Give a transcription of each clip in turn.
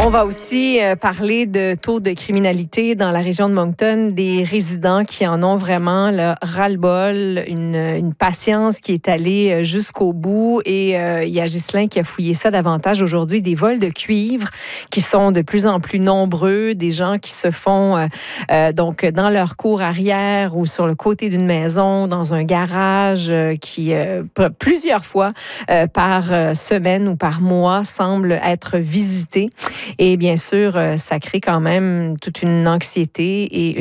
On va aussi parler de taux de criminalité dans la région de Moncton, des résidents qui en ont vraiment ras-le-bol, une patience qui est allée jusqu'au bout. Et il y a Ghislain qui a fouillé ça davantage aujourd'hui, des vols de cuivre qui sont de plus en plus nombreux, des gens qui se font donc dans leur cour arrière ou sur le côté d'une maison, dans un garage qui plusieurs fois par semaine ou par mois semble être visité. Et bien sûr, ça crée quand même toute une anxiété et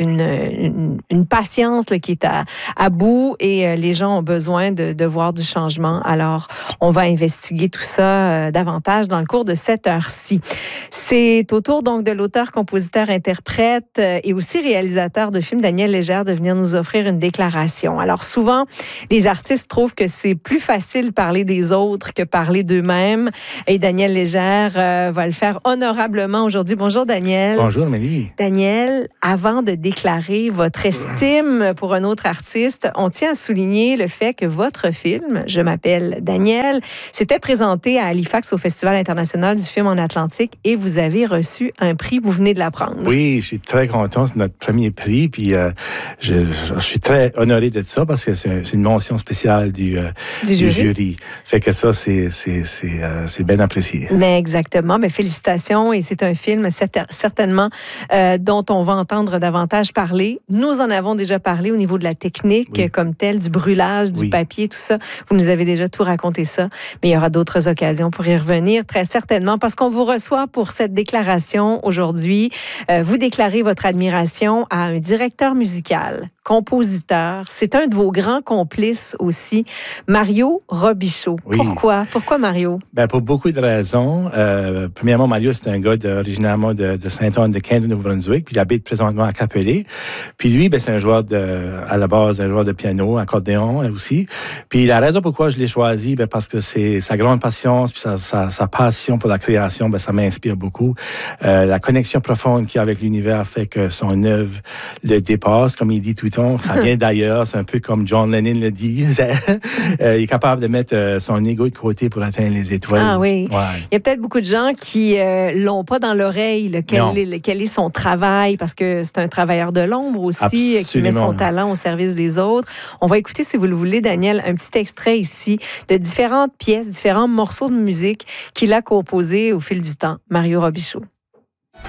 une patience là, qui est à bout et les gens ont besoin de voir du changement. Alors, on va investiguer tout ça davantage dans le cours de cette heure-ci. C'est au tour donc de l'auteur, compositeur, interprète et aussi réalisateur de films, Daniel Légère, de venir nous offrir une déclaration. Alors souvent, les artistes trouvent que c'est plus facile parler des autres que parler d'eux-mêmes. Et Daniel Légère va le faire honorablement aujourd'hui. Bonjour, Daniel. Bonjour, Amélie. Daniel, avant de déclarer votre estime pour un autre artiste, on tient à souligner le fait que votre film, Je m'appelle Daniel, s'était présenté à Halifax au Festival international du film en Atlantique et vous avez reçu un prix. Vous venez de l'apprendre. Oui, je suis très content. C'est notre premier prix. Puis je suis très honoré de ça parce que c'est une mention spéciale du jury. Fait que ça, c'est bien apprécié. Mais exactement. Mais félicitations. Et c'est un film certainement dont on va entendre davantage parler. Nous en avons déjà parlé au niveau de la technique comme telle, du brûlage, du papier, tout ça. Vous nous avez déjà tout raconté ça. Mais il y aura d'autres occasions pour y revenir, très certainement, parce qu'on vous reçoit pour cette déclaration aujourd'hui. Vous déclarez votre admiration à un directeur musical, compositeur. C'est un de vos grands complices aussi, Mario Robichaud. Oui. Pourquoi Mario? Ben, pour beaucoup de raisons. Premièrement, Mario, c'est un gars originairement de Saint-Anne-de-Quinte, au Nouveau-Brunswick, puis il habite présentement à Capelé. Puis lui, ben, c'est un joueur à la base, un joueur de piano, accordéon aussi. Puis la raison pourquoi je l'ai choisi, ben, parce que c'est sa grande patience, puis sa passion pour la création, ben, ça m'inspire beaucoup. La connexion profonde qu'il a avec l'univers fait que son œuvre le dépasse, comme il dit tout le temps. Ça vient d'ailleurs, c'est un peu comme John Lennon le dit. Il est capable de mettre son ego de côté pour atteindre les étoiles. Ah oui. Ouais. Il y a peut-être beaucoup de gens qui l'ont pas dans l'oreille, quel est son travail, parce que c'est un travailleur de l'ombre aussi, Absolument. qui met son talent au service des autres. On va écouter, si vous le voulez, Daniel, un petit extrait ici de différentes pièces, différents morceaux de musique qu'il a composés au fil du temps. Mario Robichaud.